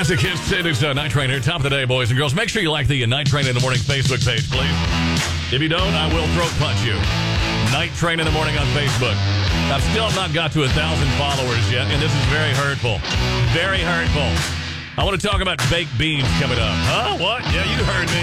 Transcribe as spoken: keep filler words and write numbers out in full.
Classic hits. It is uh, Night Train here. Top of the day, boys and girls. Make sure you like the uh, Night Train in the Morning Facebook page, please. If you don't, I will throat punch you. Night Train in the Morning on Facebook. I've still not got to a thousand followers yet, and this is very hurtful. Very hurtful. I want to talk about baked beans coming up. Huh? What? Yeah, you heard me.